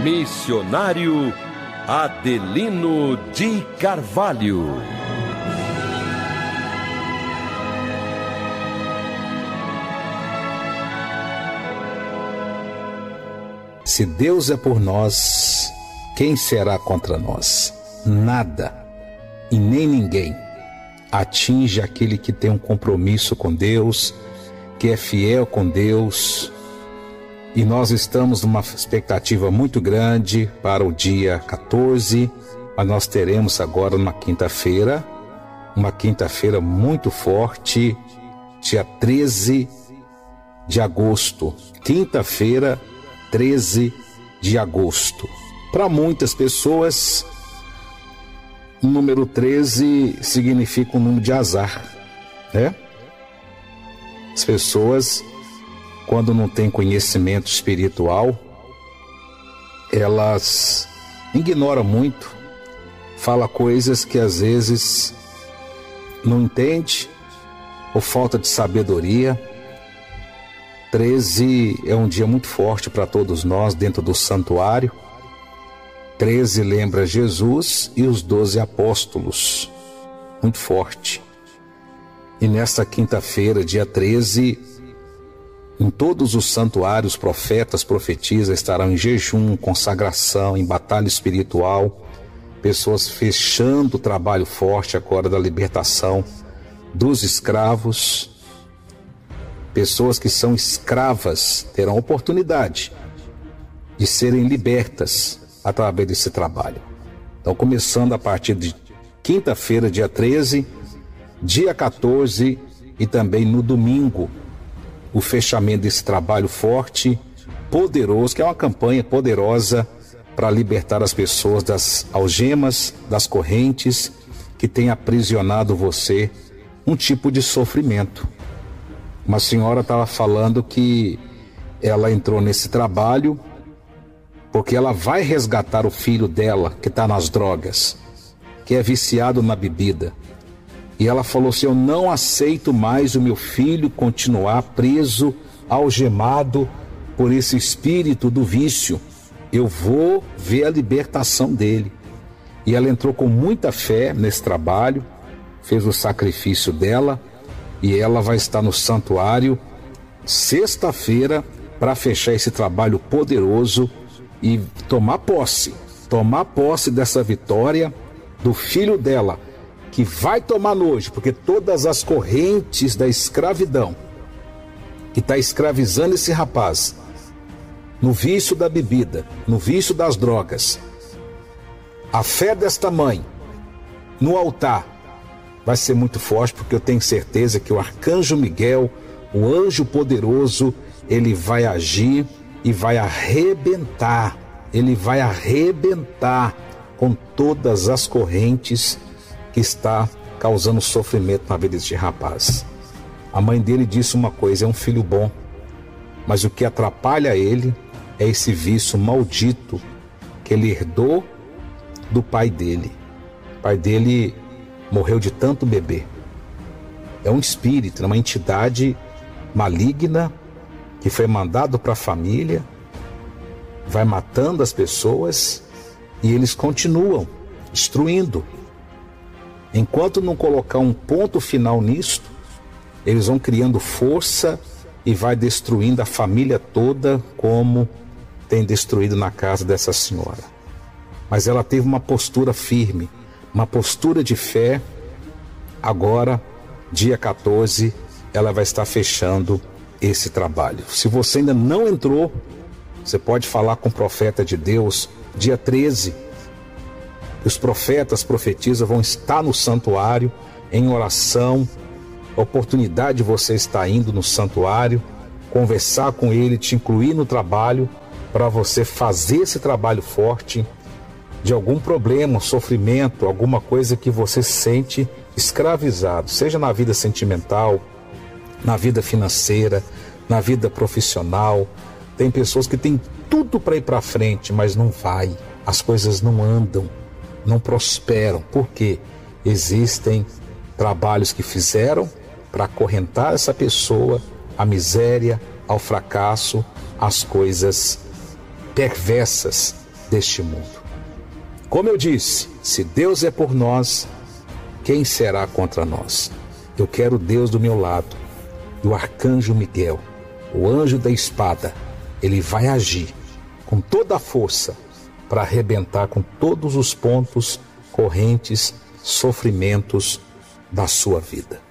Missionário Adelino de Carvalho. Se Deus é por nós, quem será contra nós? Nada e nem ninguém atinge aquele que tem um compromisso com Deus, que é fiel com Deus. E nós estamos numa expectativa muito grande para o dia 14, mas nós teremos agora uma quinta-feira muito forte, dia 13 de agosto. Quinta-feira, 13 de agosto. Para muitas pessoas, o número 13 significa um número de azar, né? As pessoas, quando não têm conhecimento espiritual, elas ignoram muito, falam coisas que às vezes não entende, ou falta de sabedoria. 13 é um dia muito forte para todos nós dentro do santuário. 13 lembra Jesus e os 12 apóstolos, muito forte. E nesta quinta-feira, dia 13, em todos os santuários, profetas, profetisas estarão em jejum, consagração, em batalha espiritual, pessoas fechando o trabalho forte agora da libertação dos escravos. Pessoas que são escravas terão oportunidade de serem libertas através desse trabalho. Então, começando a partir de quinta-feira, dia 13, dia 14 e também no domingo, o fechamento desse trabalho forte, poderoso, que é uma campanha poderosa para libertar as pessoas das algemas, das correntes que têm aprisionado você, um tipo de sofrimento. Uma senhora estava falando que ela entrou nesse trabalho porque ela vai resgatar o filho dela que está nas drogas, que é viciado na bebida. E ela falou assim: eu não aceito mais o meu filho continuar preso, algemado por esse espírito do vício. Eu vou ver a libertação dele. E ela entrou com muita fé nesse trabalho, fez o sacrifício dela, e ela vai estar no santuário sexta-feira para fechar esse trabalho poderoso e tomar posse dessa vitória do filho dela, que vai tomar nojo, porque todas as correntes da escravidão que está escravizando esse rapaz, no vício da bebida, no vício das drogas, a fé desta mãe no altar vai ser muito forte, porque eu tenho certeza que o arcanjo Miguel, o anjo poderoso, ele vai agir e vai arrebentar, ele vai arrebentar com todas as correntes que está causando sofrimento na vida deste rapaz. A mãe dele disse uma coisa: é um filho bom, mas o que atrapalha ele é esse vício maldito que ele herdou do pai dele. O pai dele morreu de tanto beber. É um espírito, uma entidade maligna que foi mandado para a família, vai matando as pessoas e eles continuam destruindo. Enquanto não colocar um ponto final nisto, eles vão criando força e vai destruindo a família toda, como tem destruído na casa dessa senhora. Mas ela teve uma postura firme, uma postura de fé. Agora, dia 14, ela vai estar fechando esse trabalho. Se você ainda não entrou, você pode falar com o profeta de Deus. Dia 13, os profetas, profetisas vão estar no santuário em oração. A oportunidade de você estar indo no santuário, conversar com ele, te incluir no trabalho, para você fazer esse trabalho forte de algum problema, sofrimento, alguma coisa que você sente escravizado, seja na vida sentimental, na vida financeira, na vida profissional. Tem pessoas que têm tudo para ir para frente, mas não vai, as coisas não andam, não prosperam. Por quê? Existem trabalhos que fizeram para acorrentar essa pessoa à miséria, ao fracasso, às coisas perversas deste mundo. Como eu disse, se Deus é por nós, quem será contra nós? Eu quero Deus do meu lado. E o arcanjo Miguel, o anjo da espada, ele vai agir com toda a força para arrebentar com todos os pontos, correntes, sofrimentos da sua vida.